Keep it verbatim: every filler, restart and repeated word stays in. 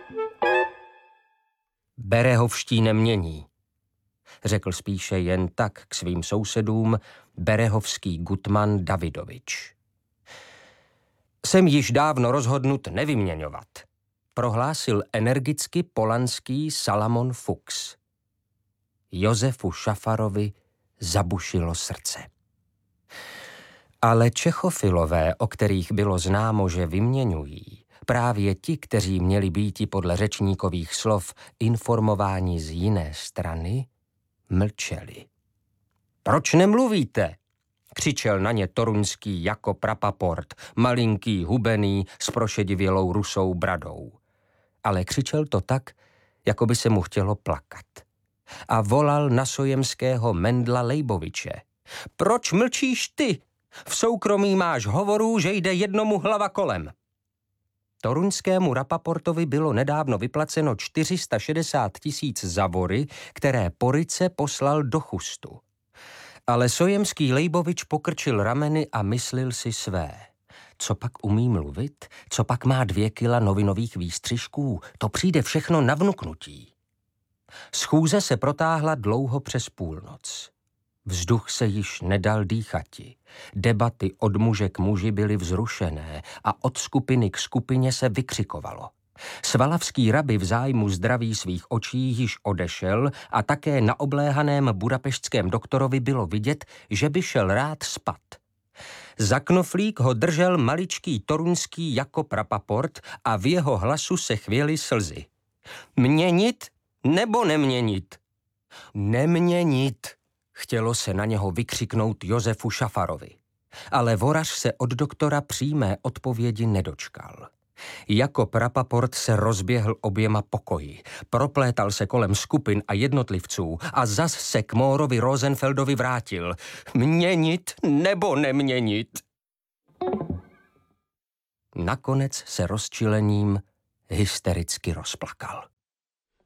Berehovští nemění, řekl spíše jen tak k svým sousedům berehovský gutman Davidovič. Jsem již dávno rozhodnut nevyměňovat, prohlásil energicky polanský Salamon Fuchs. Josefu Šafarovi zabušilo srdce. Ale Čechofilové, o kterých bylo známo, že vyměňují, právě ti, kteří měli býti podle řečníkových slov informováni z jiné strany, mlčeli. Proč nemluvíte? Křičel na ně toruňský Jakub Rapaport, malinký, hubený, s prošedivělou rusou bradou. Ale křičel to tak, jako by se mu chtělo plakat. A volal na sojemského Mendla Lejboviče. Proč mlčíš ty? V soukromí máš hovorů, že jde jednomu hlava kolem. Toruňskému Rapaportovi bylo nedávno vyplaceno čtyři sta šedesát tisíc za vory, které Poryce poslal do chustu. Ale sojemský Lejbovič pokrčil rameny a myslil si své. Co pak umí mluvit? Co pak má dvě kila novinových výstřižků? To přijde všechno na vnuknutí. Schůze se protáhla dlouho přes půlnoc. Vzduch se již nedal dýchati. Debaty od muže k muži byly vzrušené a od skupiny k skupině se vykřikovalo. Svalavský rabi v zájmu zdraví svých očí již odešel a také na obléhaném budapeštském doktorovi bylo vidět, že by šel rád spat. Za knoflík ho držel maličký toruňský Jakub Rapaport a v jeho hlasu se chvěly slzy. Měnit nebo neměnit? Neměnit, chtělo se na něho vykřiknout Josefu Šafarovi. Ale vorař se od doktora přímé odpovědi nedočkal. Jakub Rapaport se rozběhl oběma pokoji, proplétal se kolem skupin a jednotlivců a zas se k Mórovi Rosenfeldovi vrátil. Měnit nebo neměnit? Nakonec se rozčilením hystericky rozplakal.